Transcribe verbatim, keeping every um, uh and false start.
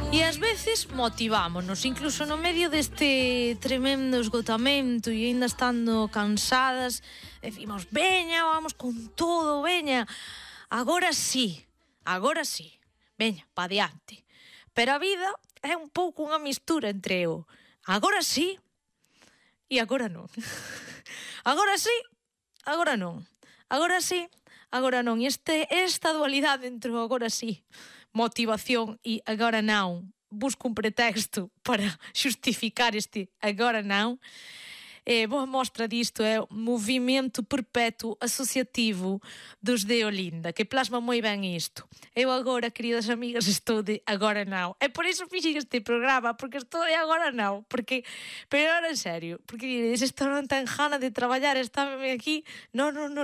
E ás veces motivámonos, incluso no medio deste tremendo esgotamento e ainda estando cansadas, decimos, veña, vamos con todo, veña, agora sí, agora sí, veña, pa diante. Pero a vida é un pouco unha mistura entre o agora sí e agora non. Agora sí, agora non. Agora sí, agora non. E este, esta dualidade entre o agora sí, motivación e agora non, busco un pretexto para xustificar este agora non. Eh, boa mostra disto é o movimento perpétuo associativo dos de Olinda, que plasma moi ben isto. Eu agora, queridas amigas, estou de agora non. É por iso fixen este programa, porque estou de agora non. Porque, pero ahora en serio, porque diredes, isto non ten gana de traballar, está aquí. Non, non, non.